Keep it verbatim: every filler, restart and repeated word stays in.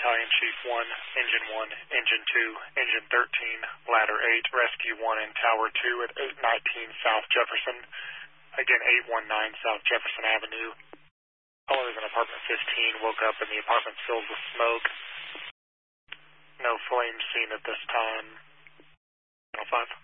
Battalion Chief one, Engine one, Engine two, Engine thirteen, Ladder eight, Rescue one in Tower two at eight nineteen South Jefferson. Again, eight one nine South Jefferson Avenue. Callers in apartment fifteen woke up and the apartment filled with smoke. No flames seen at this time. Channel five.